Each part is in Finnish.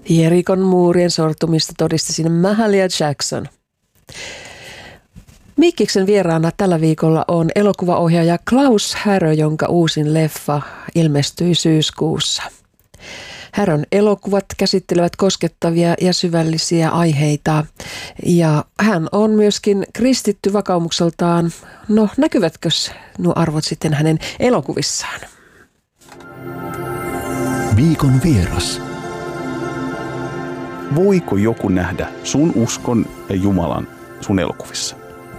Jerikon muurien sortumista todisti sinne Mahalia Jackson. Mikkiksen vieraana tällä viikolla on elokuvaohjaaja Klaus Härö, jonka uusin leffa ilmestyi syyskuussa. Härön elokuvat käsittelevät koskettavia ja syvällisiä aiheita ja hän on myöskin kristitty vakaumukseltaan. No, näkyvätkö nuo arvot sitten hänen elokuvissaan? Viikon vieras. Voiko joku nähdä sun uskon ja Jumalan sun elokuvissa?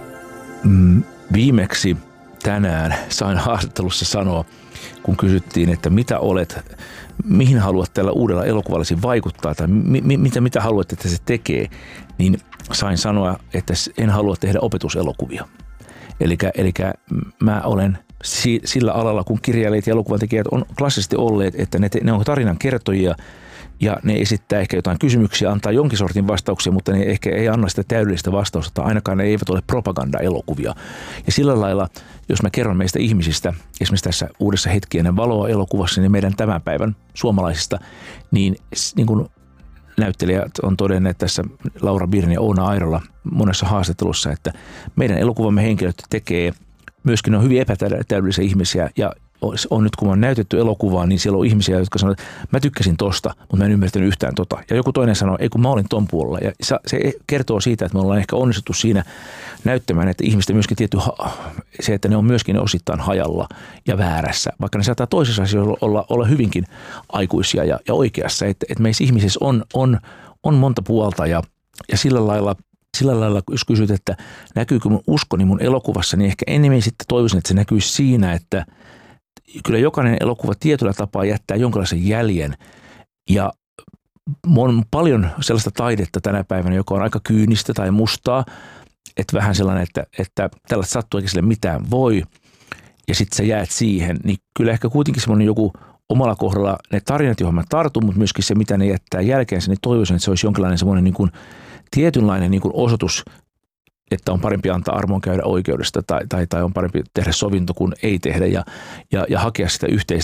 Viimeksi tänään sain haastattelussa sanoa, kun kysyttiin, että mihin haluat tällä uudella elokuvallasi vaikuttaa tai mitä haluat, että se tekee, niin sain sanoa, että en halua tehdä opetuselokuvia. Eli mä olen sillä alalla, kun kirjailijat ja elokuvantekijät on klassisesti olleet, että ne on tarinan kertojia ja ne esittää ehkä jotain kysymyksiä, antaa jonkin sortin vastauksia, mutta ne ehkä ei anna sitä täydellistä vastausta tai ainakaan ne eivät ole propagandaelokuvia. Ja sillä lailla, jos mä kerron meistä ihmisistä, esimerkiksi tässä uudessa Hetki ennen valoa -elokuvassa, niin meidän tämän päivän suomalaisista, niin kuin näyttelijät on todenneet tässä, Laura Birni ja Oona Airola monessa haastattelussa, että meidän elokuvamme henkilöt tekee myöskin on hyvin epätäydellisiä ihmisiä ja on nyt kun on näytetty elokuvaa, niin siellä on ihmisiä, jotka sanoo, että mä tykkäsin tosta, mutta mä en ymmärtänyt yhtään tota. Ja joku toinen sanoo, ei kun mä olin ton puolella. Ja se kertoo siitä, että me ollaan ehkä onnistuttu siinä näyttämään, että ihmisten myöskin se, että ne on myöskin osittain hajalla ja väärässä. Vaikka ne saattaa toisessa asioissa olla hyvinkin aikuisia ja oikeassa. Että meissä ihmisissä on monta puolta ja sillä lailla, jos kysyt, että näkyykö mun uskoni mun elokuvassa, niin ehkä enemmän sitten toivoisin, että se näkyisi siinä, että kyllä jokainen elokuva tietyllä tapaa jättää jonkinlaisen jäljen ja on paljon sellaista taidetta tänä päivänä, joka on aika kyynistä tai mustaa, että vähän sellainen, että tällaista sattuu eikä sille mitään voi ja sitten sä jäät siihen, niin kyllä ehkä kuitenkin semmoinen joku omalla kohdalla ne tarinat, johon mä tartun, mutta myöskin se, mitä ne jättää jälkeensä, niin toivoisin, että se olisi jonkinlainen semmoinen niin kuin tietynlainen niin kuin osoitus, että on parempi antaa armon käydä oikeudesta tai on parempi tehdä sovinto kuin ei tehdä ja hakea sitä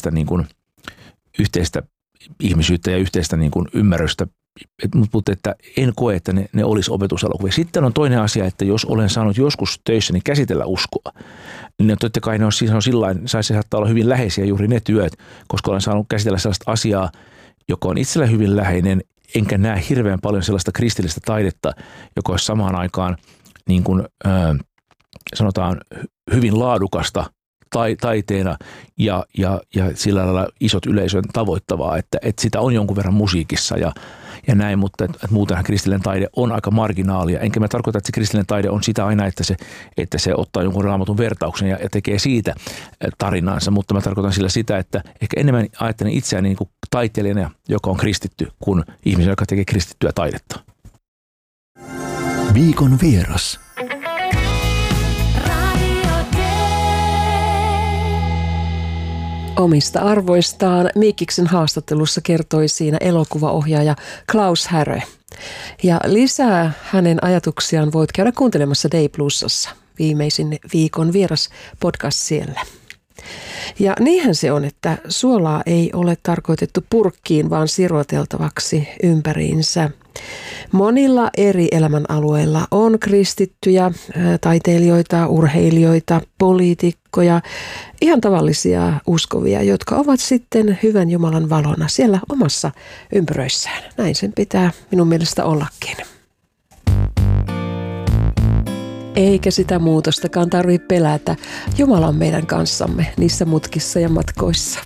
yhteistä ihmisyyttä ja yhteistä niin kuin ymmärrystä. Mutta että en koe, että ne olisi opetuselokuvia. Sitten on toinen asia, että jos olen saanut joskus töissäni käsitellä uskoa, niin totta kai se saattaa olla hyvin läheisiä juuri ne työt, koska olen saanut käsitellä sellaista asiaa, joka on itsellä hyvin läheinen, enkä näe hirveän paljon sellaista kristillistä taidetta, joka olisi samaan aikaan niin kuin sanotaan hyvin laadukasta taiteena ja sillä lailla isot yleisön tavoittavaa, että sitä on jonkun verran musiikissa ja näin, mutta että muutenhan kristillinen taide on aika marginaalia. Enkä mä tarkoita, että se kristillinen taide on sitä aina, että se ottaa jonkun raamatun vertauksen ja tekee siitä tarinansa, mutta mä tarkoitan sillä sitä, että ehkä enemmän ajattelen itseäni niin kuin taiteilijana, joka on kristitty, kuin ihmisen, joka tekee kristittyä taidetta. Viikon vieras. Omista arvoistaan Mikkiksen haastattelussa kertoi siinä elokuvaohjaaja Klaus Härö. Ja lisää hänen ajatuksiaan voit käydä kuuntelemassa Day Plusassa, viimeisin Viikon vieras podcast siellä. Ja niinhän se on, että suolaa ei ole tarkoitettu purkkiin, vaan siroteltavaksi ympäriinsä. Monilla eri elämänalueilla on kristittyjä, taiteilijoita, urheilijoita, poliitikkoja, ihan tavallisia uskovia, jotka ovat sitten hyvän Jumalan valona siellä omassa ympyröissään. Näin sen pitää minun mielestä ollakin. Eikä sitä muutostakaan tarvitse pelätä. Jumala on meidän kanssamme niissä mutkissa ja matkoissa.